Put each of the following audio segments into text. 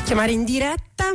chiamare in diretta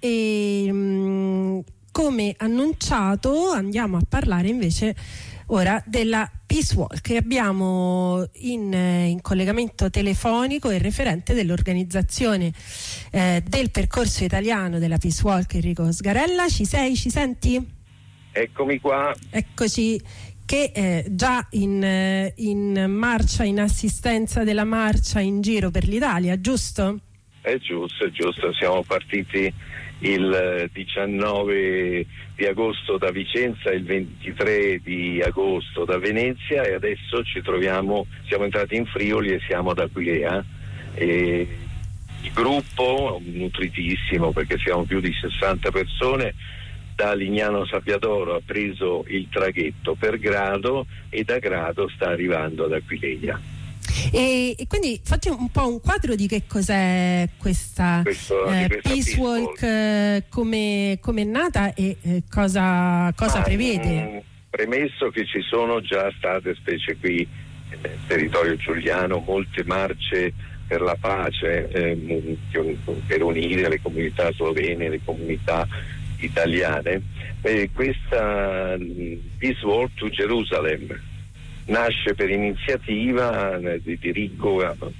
e come annunciato andiamo a parlare invece ora della Peace Walk. Abbiamo in collegamento telefonico il referente dell'organizzazione del percorso italiano della Peace Walk, Enrico Sgarella. Ci sei? Ci senti? Eccomi qua. Eccoci, che già in marcia, in assistenza della marcia in giro per l'Italia, giusto? È giusto, siamo partiti il 19 di agosto da Vicenza, il 23 di agosto da Venezia e adesso siamo entrati in Friuli e siamo ad Aquileia. E il gruppo, nutritissimo perché siamo più di 60 persone, da Lignano Sabbiadoro ha preso il traghetto per Grado e da Grado sta arrivando ad Aquileia. E quindi fatti un po' un quadro di che cos'è questa Peace Walk, come è nata e cosa prevede? Premesso che ci sono già state, specie qui nel territorio giuliano, molte marce per la pace per unire le comunità slovene, le comunità italiane, questa Peace Walk to Jerusalem nasce per iniziativa di Ricco,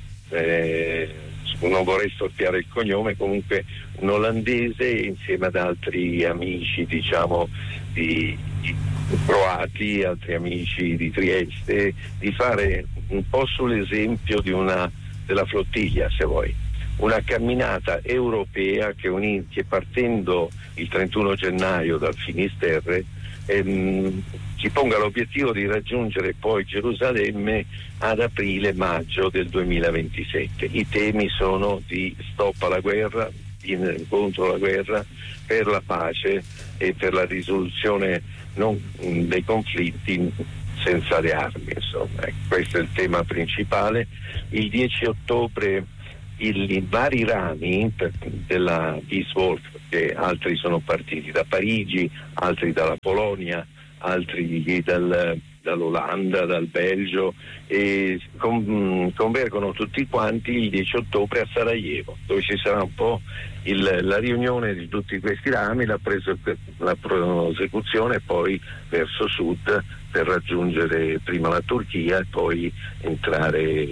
non vorrei storpiare il cognome, comunque un olandese insieme ad altri amici di croati, altri amici di Trieste, di fare un po' sull'esempio della flottiglia, se vuoi, una camminata europea che partendo il 31 gennaio dal Finisterre si ponga l'obiettivo di raggiungere poi Gerusalemme ad aprile-maggio del 2027. I temi sono di stop alla guerra, contro la guerra, per la pace e per la risoluzione dei conflitti senza le armi, insomma. Questo è il tema principale. Il 10 ottobre i vari rami della Peace Walk, che altri sono partiti da Parigi, altri dalla Polonia, altri dall'Olanda, dal Belgio, e convergono tutti quanti il 10 ottobre a Sarajevo, dove ci sarà un po' la riunione di tutti questi rami, la prosecuzione poi verso sud per raggiungere prima la Turchia e poi entrare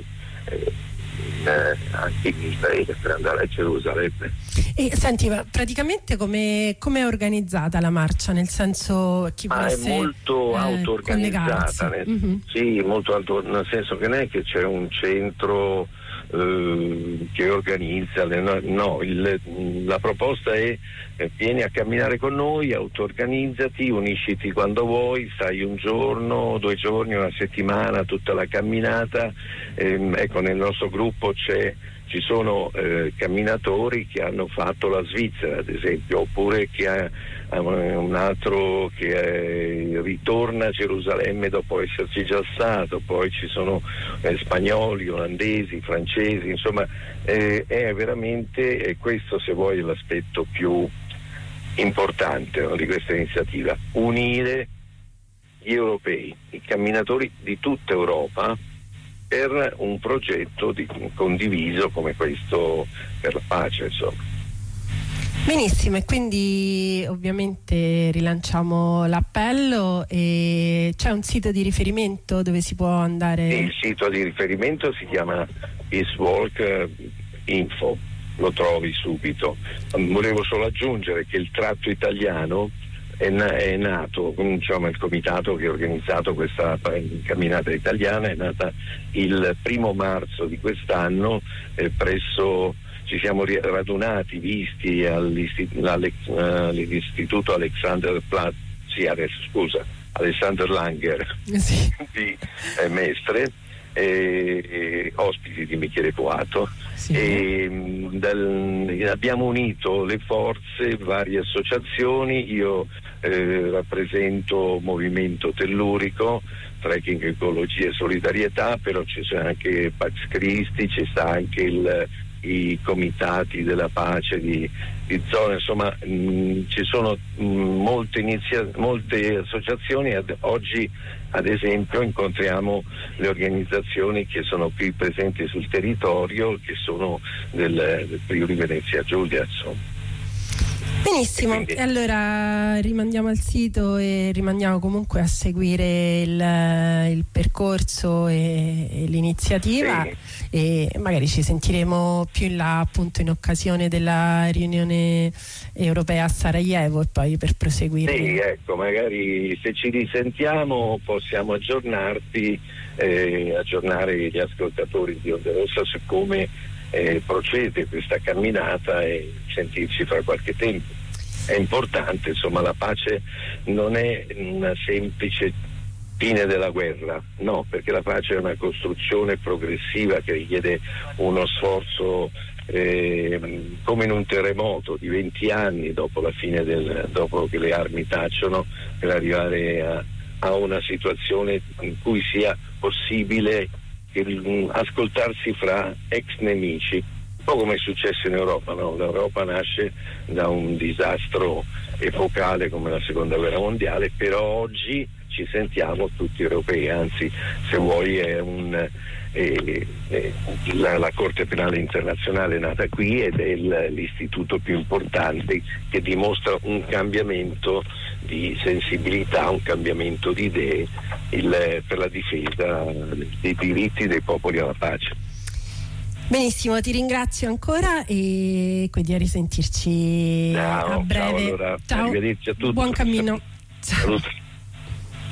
anche in Israele per andare a Gerusalemme. E senti, ma praticamente come è organizzata la marcia? Nel senso, chi è molto auto-organizzata, sì, molto nel senso che non è che c'è un centro che organizza, la proposta è vieni a camminare con noi, auto-organizzati, unisciti quando vuoi, stai un giorno, 2 giorni, una settimana, tutta la camminata. Ecco, nel nostro gruppo ci sono camminatori che hanno fatto la Svizzera, ad esempio, oppure che ha un altro che ritorna a Gerusalemme dopo esserci già stato, poi ci sono spagnoli, olandesi, francesi, insomma è veramente questo, se vuoi, l'aspetto più importante, no, di questa iniziativa: unire gli europei, i camminatori di tutta Europa, per un progetto condiviso come questo per la pace, insomma. Benissimo, e quindi ovviamente rilanciamo l'appello. E c'è un sito di riferimento dove si può andare? Il sito di riferimento si chiama Peace Walk Info, lo trovi subito. Volevo solo aggiungere che il tratto italiano è nato, il comitato che ha organizzato questa camminata italiana è nata il 1 marzo di quest'anno ci siamo radunati, visti all'istituto Alexander Langer sì, di Mestre, ospiti di Michele Boato, sì. E abbiamo unito le forze, varie associazioni. Io rappresento Movimento Tellurico, Trekking Ecologia e Solidarietà, però ci sono anche Pax Christi, ci sta anche il i comitati della pace di zona, insomma ci sono molte associazioni. Oggi ad esempio incontriamo le organizzazioni che sono qui presenti sul territorio, che sono del Friuli Venezia Giulia, insomma. Benissimo, e allora rimandiamo al sito e rimandiamo comunque a seguire il percorso e l'iniziativa, sì. E magari ci sentiremo più in là, appunto, in occasione della riunione europea a Sarajevo, e poi per proseguire. Sì, ecco, magari se ci risentiamo possiamo aggiornare gli ascoltatori di Onda Rossa su come procede questa camminata e sentirci fra qualche tempo. È importante, insomma, la pace non è una semplice fine della guerra, no, perché la pace è una costruzione progressiva che richiede uno sforzo come in un terremoto di 20 anni dopo la fine dopo che le armi tacciono, per arrivare a una situazione in cui sia possibile ascoltarsi fra ex nemici, un po' come è successo in Europa, no? L'Europa nasce da un disastro epocale come la seconda guerra mondiale, però oggi ci sentiamo tutti europei, anzi, se vuoi è la Corte Penale Internazionale è nata qui ed è l'istituto più importante che dimostra un cambiamento di sensibilità, un cambiamento di idee per la difesa dei diritti dei popoli alla pace. Benissimo, ti ringrazio ancora e quindi a risentirci a breve. Ciao, allora. Ciao. Arrivederci a tutti. Buon cammino. Saluti.